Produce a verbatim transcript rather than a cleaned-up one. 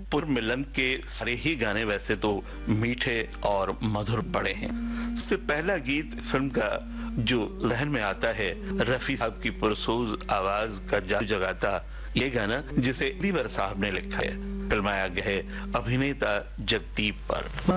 पुरमिलन के सारे ही गाने वैसे तो मीठे और मधुर बड़े हैं। सबसे पहला गीत फिल्म का जो लहन में आता है, रफी साहब की पुरसोज आवाज का जादू जगाता ये गाना, जिसे दिवर साहब ने लिखा है, फिल्माया गया है अभिनेता जगदीप पर।